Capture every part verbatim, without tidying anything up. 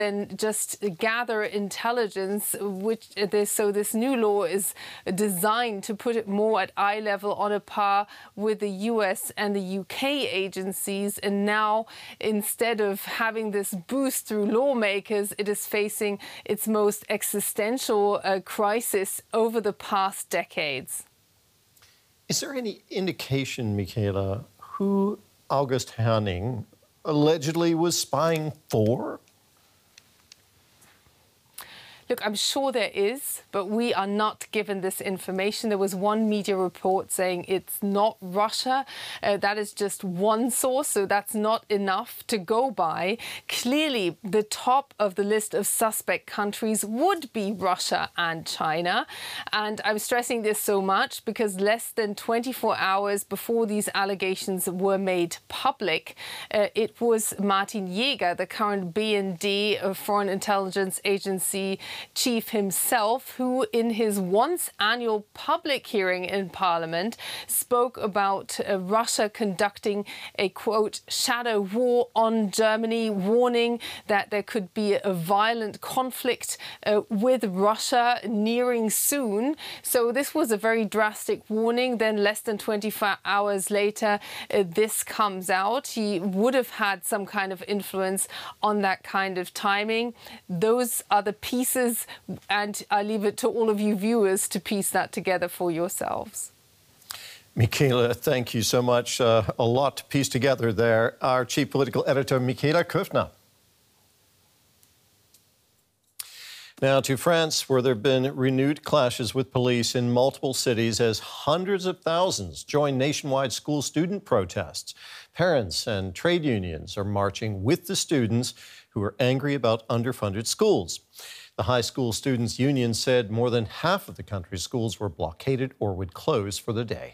and just gather intelligence, which this, so this new law is designed to put it more at eye level, on a par with the U S and the U K agencies. And now, instead of having this boost through lawmakers, it is facing its most existential uh, crisis over the past decades. Is there any indication, Michaela, who August Hanning allegedly was spying for? Look, I'm sure there is, but we are not given this information. There was one media report saying it's not Russia. Uh, that is just one source, so that's not enough to go by. Clearly, the top of the list of suspect countries would be Russia and China. And I'm stressing this so much because less than twenty-four hours before these allegations were made public, uh, it was Martin Jäger, the current B N D, uh, Foreign Intelligence Agency chief himself, who in his once annual public hearing in Parliament spoke about uh, Russia conducting a, quote, shadow war on Germany, warning that there could be a violent conflict uh, with Russia nearing soon. So this was a very drastic warning. Then less than twenty-four hours later, uh, this comes out. He would have had some kind of influence on that kind of timing. Those are the pieces, and I leave it to all of you viewers to piece that together for yourselves. Michaela, thank you so much. Uh, a lot to piece together there. Our chief political editor, Michaela Köfner. Now to France, where there have been renewed clashes with police in multiple cities as hundreds of thousands join nationwide school student protests. Parents and trade unions are marching with the students who are angry about underfunded schools. The High School Students' Union said more than half of the country's schools were blockaded or would close for the day.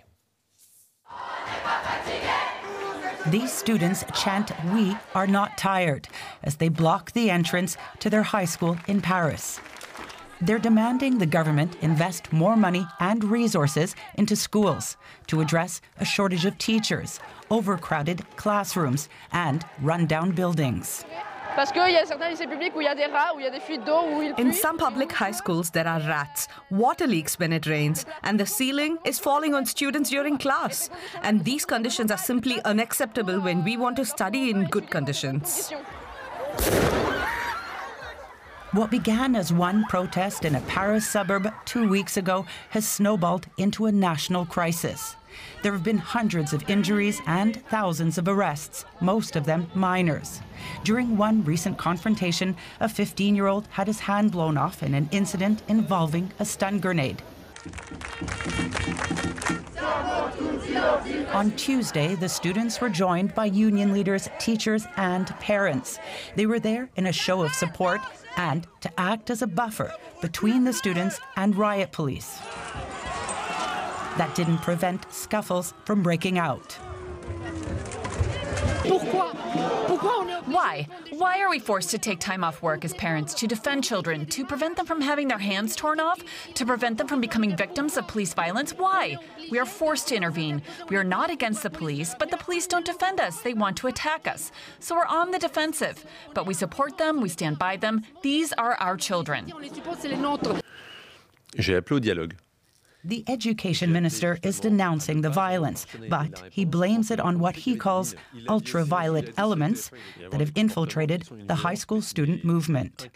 These students chant, "We are not tired," as they block the entrance to their high school in Paris. They're demanding the government invest more money and resources into schools to address a shortage of teachers, overcrowded classrooms, and run-down buildings. In some public high schools, there are rats, water leaks when it rains, and the ceiling is falling on students during class. And these conditions are simply unacceptable when we want to study in good conditions. What began as one protest in a Paris suburb two weeks ago has snowballed into a national crisis. There have been hundreds of injuries and thousands of arrests, most of them minors. During one recent confrontation, a fifteen-year-old had his hand blown off in an incident involving a stun grenade. On Tuesday, the students were joined by union leaders, teachers, and parents. They were there in a show of support and to act as a buffer between the students and riot police. That didn't prevent scuffles from breaking out. Why? Why are we forced to take time off work as parents to defend children, to prevent them from having their hands torn off, to prevent them from becoming victims of police violence? Why? We are forced to intervene. We are not against the police, but the police don't defend us. They want to attack us. So we're on the defensive. But we support them, we stand by them. These are our children. J'ai appelé au dialogue. The education minister is denouncing the violence, but he blames it on what he calls ultraviolet elements that have infiltrated the high school student movement.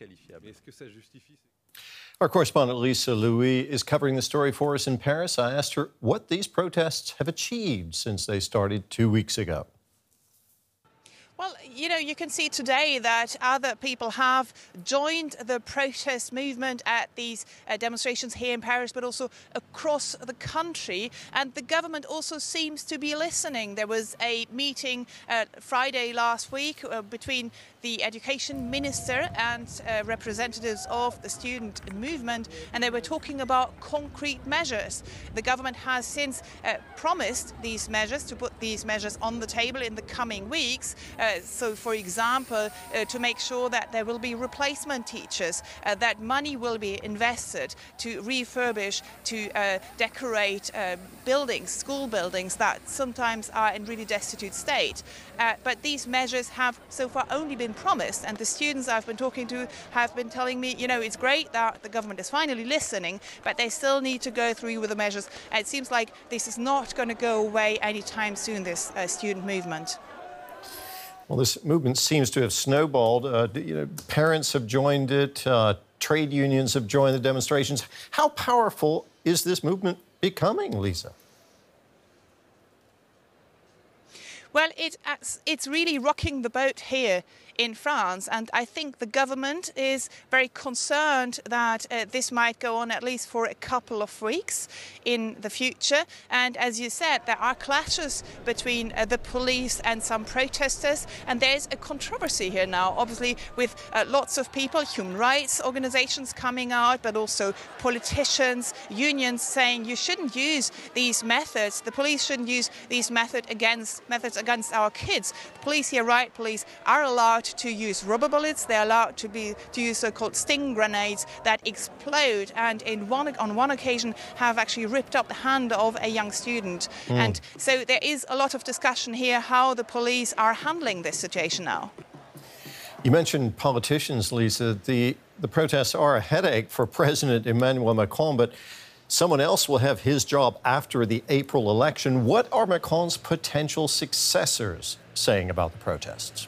Our correspondent Lisa Louis is covering the story for us in Paris. I asked her what these protests have achieved since they started two weeks ago. Well, you know, you can see today that other people have joined the protest movement at these uh, demonstrations here in Paris, but also across the country. And the government also seems to be listening. There was a meeting uh, Friday last week uh, between the education minister and uh, representatives of the student movement, and they were talking about concrete measures. The government has since uh, promised these measures, to put these measures on the table in the coming weeks. Uh, Uh, so, for example, uh, to make sure that there will be replacement teachers, uh, that money will be invested to refurbish, to uh, decorate uh, buildings, school buildings that sometimes are in really destitute state. Uh, but these measures have so far only been promised, and the students I've been talking to have been telling me, you know, it's great that the government is finally listening, but they still need to go through with the measures. And it seems like this is not going to go away anytime soon, this uh, student movement. Well, this movement seems to have snowballed. Uh, you know, parents have joined it. Uh, trade unions have joined the demonstrations. How powerful is this movement becoming, Lisa? Well, it, it's really rocking the boat here in France, and I think the government is very concerned that uh, this might go on at least for a couple of weeks in the future. And as you said, there are clashes between uh, the police and some protesters, and there's a controversy here now, obviously, with uh, lots of people, human rights organizations coming out, but also politicians, unions saying you shouldn't use these methods, the police shouldn't use these method against, methods against our kids. The police here, riot police, are allowed to use rubber bullets. They're allowed to be to use so-called sting grenades that explode, and in one on one occasion have actually ripped up the hand of a young student. Mm. And so there is a lot of discussion here how the police are handling this situation now. You mentioned politicians, Lisa. The the protests are a headache for President Emmanuel Macron, but someone else will have his job after the April election. What are Macron's potential successors saying about the protests?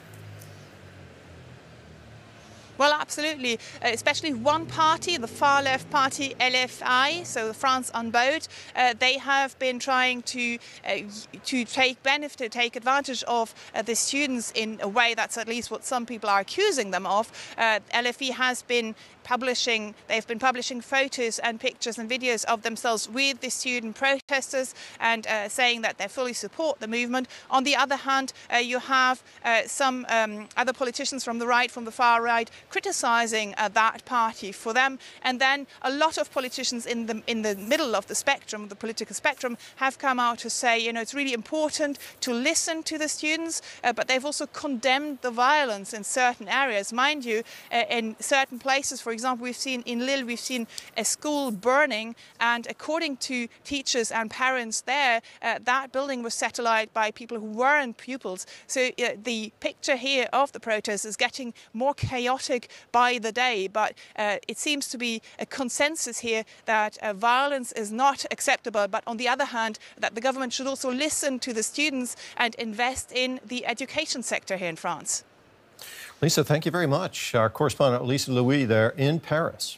Well, absolutely, uh, especially one party, the far-left party L F I, so France Unbowed, uh, they have been trying to uh, to take benefit, to take advantage of uh, the students in a way that's at least what some people are accusing them of. Uh, L F I has been publishing, they've been publishing photos and pictures and videos of themselves with the student protesters and uh, saying that they fully support the movement. On the other hand, uh, you have uh, some um, other politicians from the right, from the far right, criticizing uh, that party for them. And then a lot of politicians in the in the middle of the spectrum, the political spectrum, have come out to say, you know, it's really important to listen to the students, uh, but they've also condemned the violence in certain areas. Mind you, uh, in certain places, for example, we've seen in Lille, we've seen a school burning, and according to teachers and parents there, uh, that building was set alight by people who weren't pupils. So uh, the picture here of the protest is getting more chaotic by the day, but uh, it seems to be a consensus here that uh, violence is not acceptable, but on the other hand, that the government should also listen to the students and invest in the education sector here in France. Lisa, thank you very much. Our correspondent Lisa Louis there in Paris.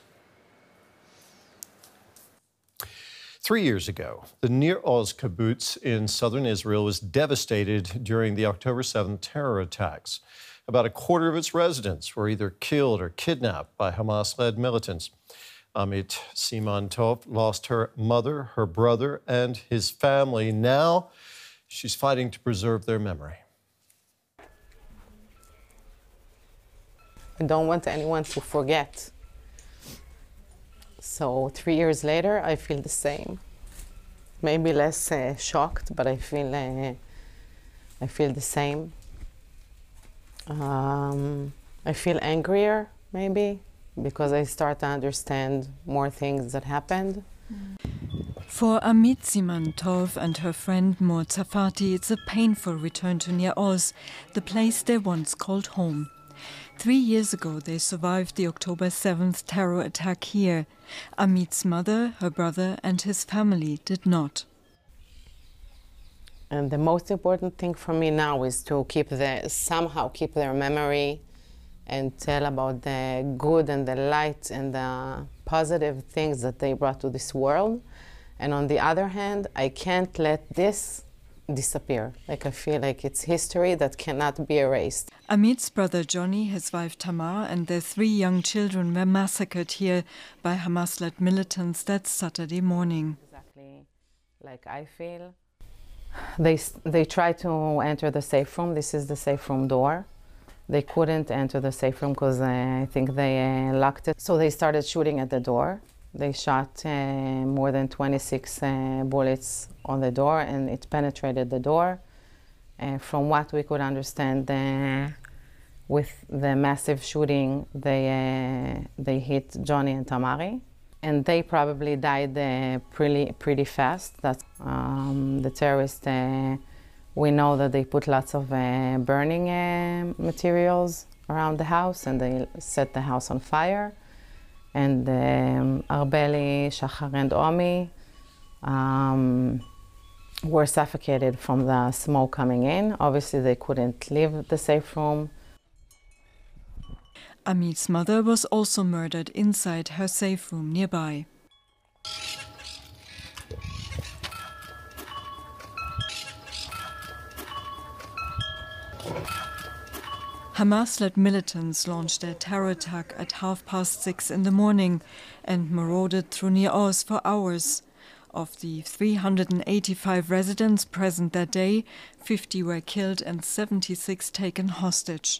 Three years ago, the Nir Oz kibbutz in southern Israel was devastated during the October seventh terror attacks. About a quarter of its residents were either killed or kidnapped by Hamas-led militants. Amit Simantov lost her mother, her brother, and his family. Now she's fighting to preserve their memory. I don't want anyone to forget. So three years later, I feel the same. Maybe less uh, shocked, but I feel uh, I feel the same. Um, I feel angrier, maybe, because I start to understand more things that happened. For Amit Simantov and her friend Mor Tsafati, it's a painful return to Nir Oz, the place they once called home. Three years ago, they survived the October seventh terror attack here. Amit's mother, her brother, and his family did not. And the most important thing for me now is to keep the, somehow keep their memory and tell about the good and the light and the positive things that they brought to this world. And on the other hand, I can't let this disappear. Like, I feel like it's history that cannot be erased. Amit's brother Johnny, his wife Tamar, and their three young children were massacred here by Hamas-led militants that Saturday morning. Exactly like I feel. They, they tried to enter the safe room. This is the safe room door. They couldn't enter the safe room because uh, I think they uh, locked it. So they started shooting at the door. They shot uh, more than twenty-six uh, bullets on the door, and it penetrated the door. And from what we could understand, uh, with the massive shooting, they, uh, they hit Johnny and Tamari. And they probably died uh, pretty, pretty fast. That's, um, the terrorists, uh, we know that they put lots of uh, burning uh, materials around the house, and they set the house on fire. And um, Arbeli, Shachar, and Omi um, were suffocated from the smoke coming in. Obviously, they couldn't leave the safe room. Amit's mother was also murdered inside her safe room nearby. Hamas-led militants launched their terror attack at half past six in the morning and marauded through Nir Oz for hours. Of the three hundred eighty-five residents present that day, fifty were killed and seventy-six taken hostage.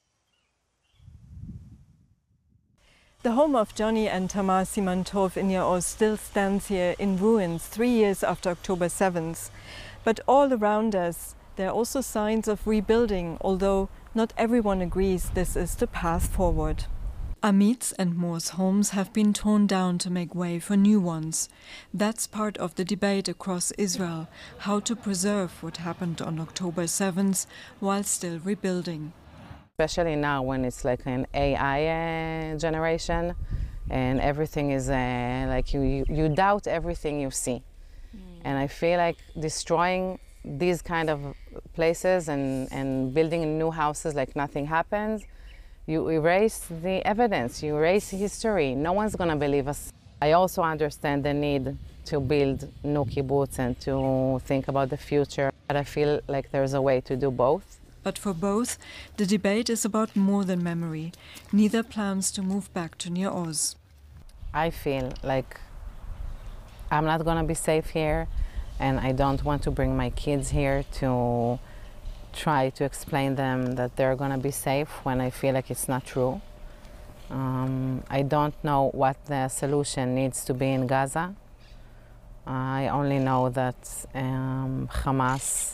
The home of Johnny and Tamar Simantov in Nir Oz still stands here in ruins three years after October seventh. But all around us, there are also signs of rebuilding, although not everyone agrees this is the path forward. Amit's and Mor's homes have been torn down to make way for new ones. That's part of the debate across Israel, how to preserve what happened on October seventh while still rebuilding. Especially now when it's like an A I uh, generation and everything is uh, like you, you, you doubt everything you see. Mm. And I feel like destroying these kind of places and, and building new houses like nothing happens, you erase the evidence, you erase history. No one's gonna believe us. I also understand the need to build new kibbutz and to think about the future, but I feel like there's a way to do both. But for both, the debate is about more than memory. Neither plans to move back to Nir Oz. I feel like I'm not gonna be safe here, and I don't want to bring my kids here to try to explain them that they're gonna be safe when I feel like it's not true. Um, I don't know what the solution needs to be in Gaza. I only know that um, Hamas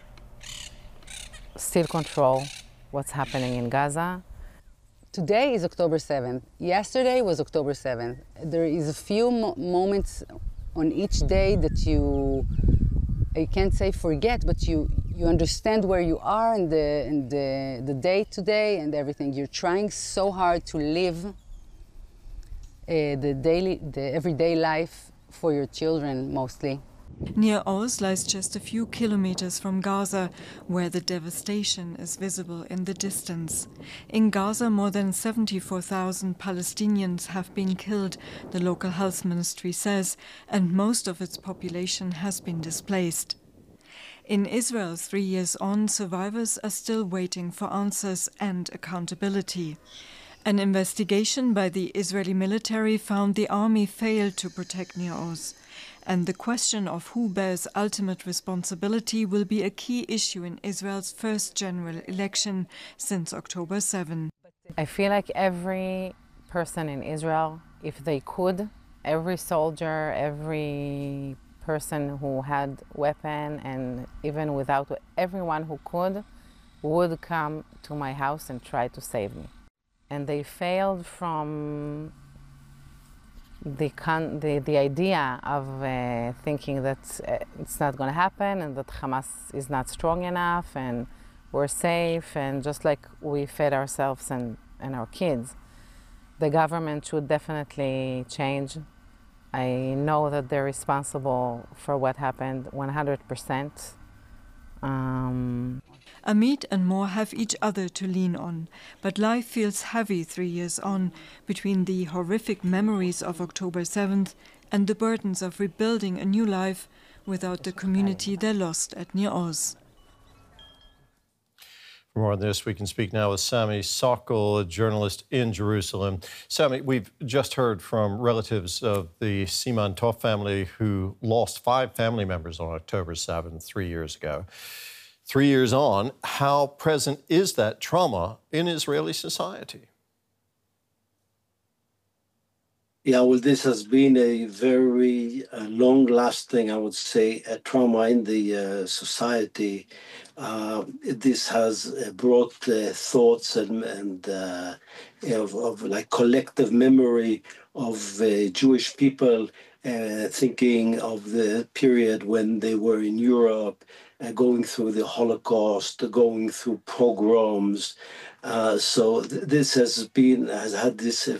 still control what's happening in Gaza. Today is October seventh. Yesterday was October seventh. There is a few mo moments on each day that you, I can't say forget, but you, you understand where you are in the, in the, the day to day and everything. You're trying so hard to live uh, the daily, the everyday life for your children mostly. Nir Oz lies just a few kilometers from Gaza, where the devastation is visible in the distance. In Gaza, more than seventy-four thousand Palestinians have been killed, the local health ministry says, and most of its population has been displaced. In Israel, three years on, survivors are still waiting for answers and accountability. An investigation by the Israeli military found the army failed to protect Nir Oz. And the question of who bears ultimate responsibility will be a key issue in Israel's first general election since October seventh. I feel like every person in Israel, if they could, every soldier, every person who had weapon, and even without, everyone who could, would come to my house and try to save me. And they failed from The, con the, the idea of uh, thinking that uh, it's not going to happen and that Hamas is not strong enough and we're safe, and just like we fed ourselves and, and our kids. The government should definitely change. I know that they're responsible for what happened one hundred percent. Um, Amit and Mor have each other to lean on, but life feels heavy three years on, between the horrific memories of October seventh and the burdens of rebuilding a new life without the community they lost at Nir Oz. For more on this, we can speak now with Sami Sokol, a journalist in Jerusalem. Sami, we've just heard from relatives of the Simantov family who lost five family members on October seventh, three years ago. Three years on, how present is that trauma in Israeli society? Yeah, well, this has been a very uh, long-lasting, I would say, uh, trauma in the uh, society. Uh, this has uh, brought uh, thoughts and, and uh, of, of like collective memory of uh, Jewish people uh, thinking of the period when they were in Europe, uh, going through the Holocaust, going through pogroms. Uh, so th- this has been has had this